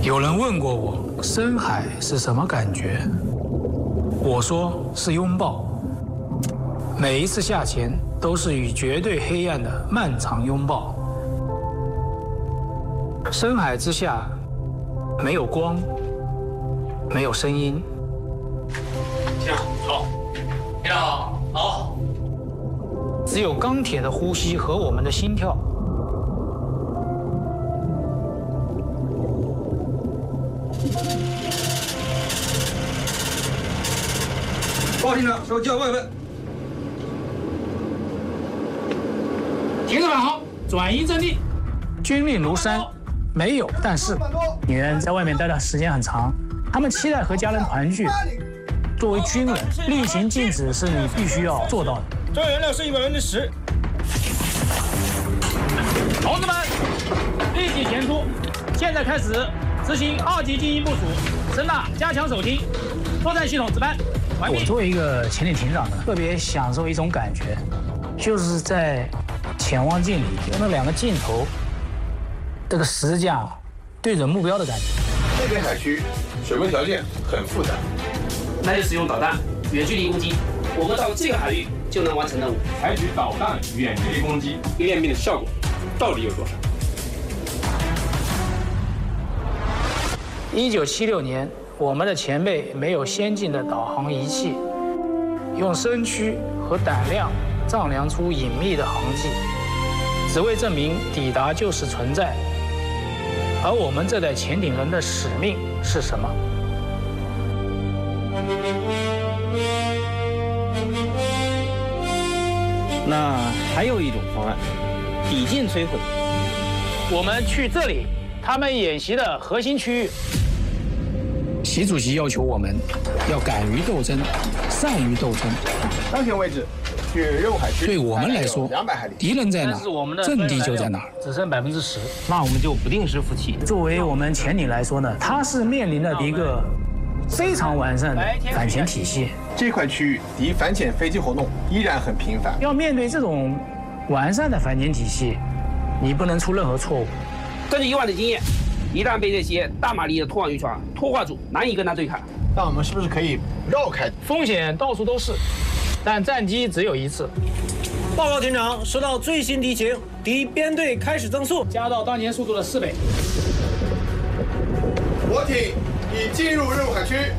有人问过我，深海是什么感觉？我说是拥抱。每一次下潜都是与绝对黑暗的漫长拥抱。深海之下，没有光，没有声音。 行，好，非常好，好。 只有钢铁的呼吸和我们的心跳。 报警长，手叫外问。 停止返航，转移阵地。 军令如山，没有但是。 女人在外面待的时间很长，她们期待和家人团聚。作为军人，例行禁止是你必须要做到的。 装燃料是10%。 同志们，立即前出！现在开始执行2级精英部署，声呐加强手听，作战系统值班。 我作为一个潜艇艇长呢，特别享受一种感觉，就是在潜望镜里有那2个镜头，这个十字架对准目标的感觉。 这片海区水文条件很复杂， 那就使用导弹远距离攻击，我们到这个海域就能完成任务。 采取导弹远距离攻击， 练兵的效果到底有多少 ？1976年，我们的前辈没有先进的导航仪器，用身躯和胆量丈量出隐秘的航迹，只为证明抵达就是存在。而我们这代潜艇人的使命是什么？ 那还有一种方案，抵近摧毁。 我们去这里，他们演习的核心区域。 习主席要求我们要敢于斗争，善于斗争。 当前位置距任务海区对我们来说 200海里， 敌人在哪，阵地就在哪儿， 只剩10%， 那我们就不定时服气。 作为我们潜艇来说呢，它是面临的一个非常完善的反潜体系。 这块区域敌反潜飞机活动依然很频繁。 要面对这种完善的反潜体系，你不能出任何错误。 根据以往的经验，一旦被这些大马力的拖网渔船拖挂住，难以跟它对抗。 那我们是不是可以绕开？ 风险到处都是，但战机只有一次。 报告艇长，收到最新敌情，敌编队开始增速， 加到当前速度的4倍。 我艇已进入任务海区。